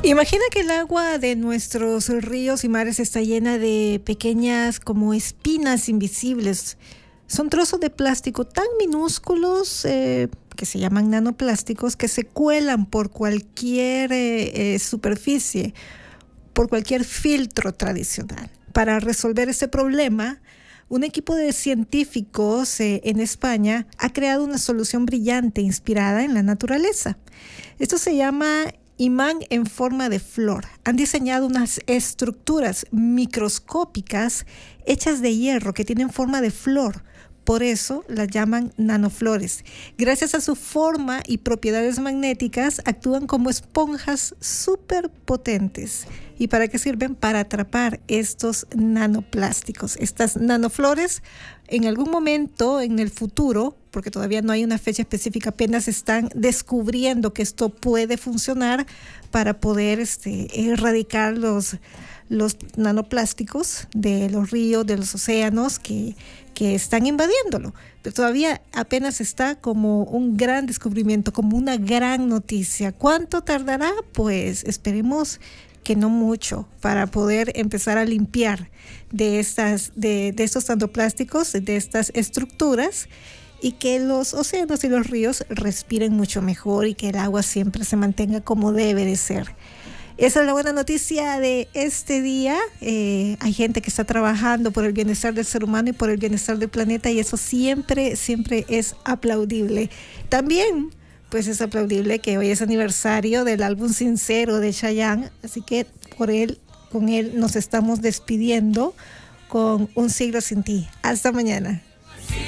Imagina que el agua de nuestros ríos y mares está llena de pequeñas como espinas invisibles. Son trozos de plástico tan minúsculos que se llaman nanoplásticos que se cuelan por cualquier superficie, por cualquier filtro tradicional. Para resolver este problema, un equipo de científicos en España ha creado una solución brillante inspirada en la naturaleza. Esto se llama imán en forma de flor. Han diseñado unas estructuras microscópicas hechas de hierro que tienen forma de flor. Por eso las llaman nanoflores. Gracias a su forma y propiedades magnéticas, actúan como esponjas súper potentes. ¿Y para qué sirven? Para atrapar estos nanoplásticos. Estas nanoflores, en algún momento en el futuro, porque todavía no hay una fecha específica, apenas están descubriendo que esto puede funcionar para poder erradicar los nanoplásticos de los ríos, de los océanos que están invadiéndolo. Pero todavía apenas está como un gran descubrimiento, como una gran noticia. ¿Cuánto tardará? Pues esperemos que no mucho, para poder empezar a limpiar de estos nanoplásticos, de estas estructuras, y que los océanos y los ríos respiren mucho mejor y que el agua siempre se mantenga como debe de ser. Esa es la buena noticia de este día. Hay gente que está trabajando por el bienestar del ser humano y por el bienestar del planeta, y eso siempre, siempre es aplaudible. También, pues es aplaudible que hoy es aniversario del álbum Sincero de Chayanne, así que con él nos estamos despidiendo con Un siglo sin ti. Hasta mañana.